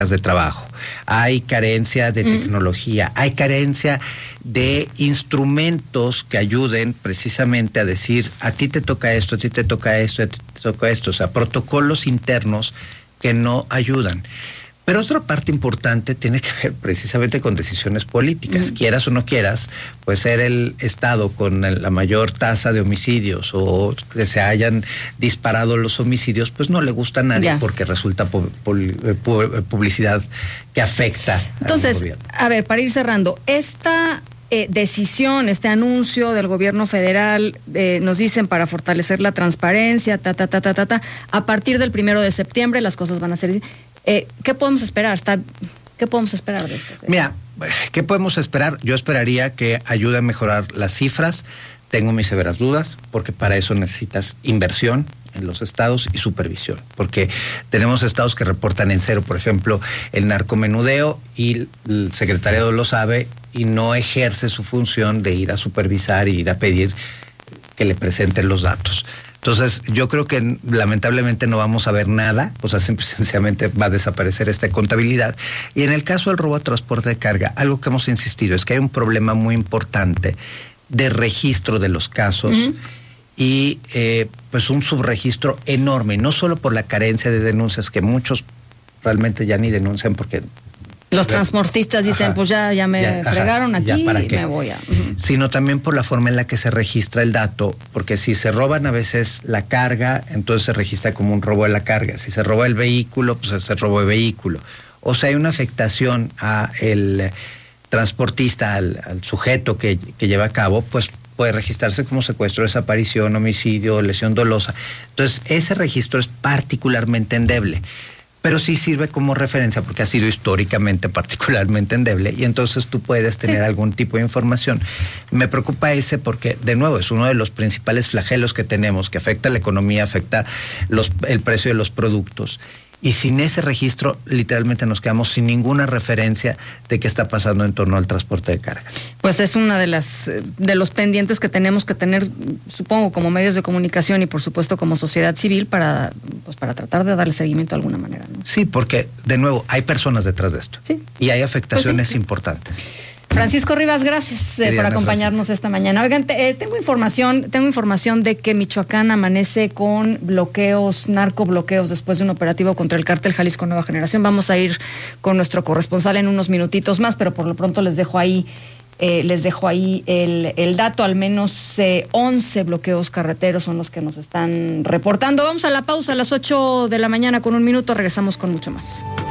de trabajo, hay carencia de tecnología, hay carencia de instrumentos que ayuden precisamente a decir, a ti te toca esto, a ti te toca esto, a ti te toca esto, o sea, protocolos internos que no ayudan. Pero otra parte importante tiene que ver precisamente con decisiones políticas. Quieras o no quieras, pues ser el estado con la mayor tasa de homicidios o que se hayan disparado los homicidios, pues no le gusta a nadie porque resulta publicidad que afecta Entonces, al gobierno. A ver, para ir cerrando, esta decisión, este anuncio del gobierno federal, nos dicen para fortalecer la transparencia, a partir del 1 de septiembre las cosas van a ser... ¿qué podemos esperar? ¿Qué podemos esperar de esto? Mira, ¿qué podemos esperar? Yo esperaría que ayude a mejorar las cifras. Tengo mis severas dudas, porque para eso necesitas inversión en los estados y supervisión, porque tenemos estados que reportan en cero, por ejemplo, el narcomenudeo, y el secretariado lo sabe y no ejerce su función de ir a supervisar y ir a pedir que le presenten los datos. Entonces, yo creo que lamentablemente no vamos a ver nada, o sea, sencillamente va a desaparecer esta contabilidad. Y en el caso del robo a transporte de carga, algo que hemos insistido es que hay un problema muy importante de registro de los casos y pues un subregistro enorme, no solo por la carencia de denuncias, que muchos realmente ya ni denuncian porque... Los transportistas dicen, pues ya me fregaron aquí y me voy a... Sino también por la forma en la que se registra el dato, porque si se roban a veces la carga, entonces se registra como un robo de la carga. Si se roba el vehículo, pues se robo de vehículo. O sea, hay una afectación a el transportista, al sujeto que lleva a cabo, pues puede registrarse como secuestro, desaparición, homicidio, lesión dolosa. Entonces, ese registro es particularmente endeble. Pero sí sirve como referencia porque ha sido históricamente particularmente endeble y entonces tú puedes tener algún tipo de información. Me preocupa ese porque, de nuevo, es uno de los principales flagelos que tenemos, que afecta a la economía, afecta el precio de los productos. Y sin ese registro, literalmente nos quedamos sin ninguna referencia de qué está pasando en torno al transporte de carga. Pues es una de los pendientes que tenemos que tener, supongo, como medios de comunicación y por supuesto como sociedad civil para tratar de darle seguimiento de alguna manera, ¿no? Sí, porque, de nuevo, hay personas detrás de esto. Sí. Y hay afectaciones importantes. Francisco Rivas, gracias por acompañarnos esta mañana. Oigan, tengo información de que Michoacán amanece con narcobloqueos después de un operativo contra el cártel Jalisco Nueva Generación. Vamos a ir con nuestro corresponsal en unos minutitos más, pero por lo pronto les dejo ahí el dato. Al menos 11 bloqueos carreteros son los que nos están reportando. Vamos a la pausa a las 8 de la mañana con 1 minuto. Regresamos con mucho más.